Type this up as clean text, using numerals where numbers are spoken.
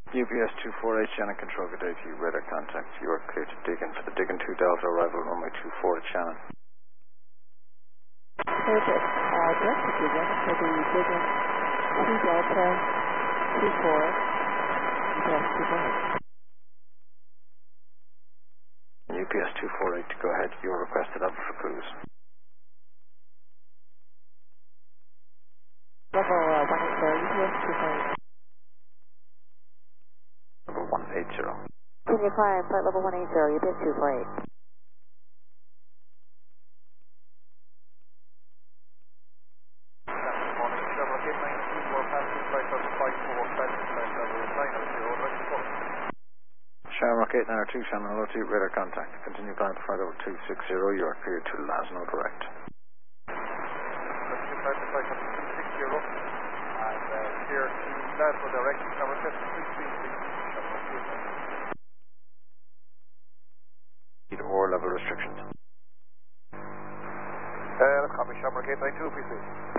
UPS 248, Shannon Control, good day to you. Radar contact. You are clear to dig in for the Diggin 2 Delta, arrival runway 24 at Shannon. Perfect. Direct to Diggin for the Diggin 2 Delta 24. UPS 248. UPS 248 to go ahead. You are requested up for cruise. Level 180, UPS 248. Level 180. Can you climb flight level 180, UPS 248? Shamrock 892, Shannon, hello to you. Radar contact. Continue climb for flight over 260. You are clear to Lasno direct. Continue climb for flight over 260. And clear to Lasno direct. Number 733. Need or level restrictions. Let's copy Shamrock 892, please.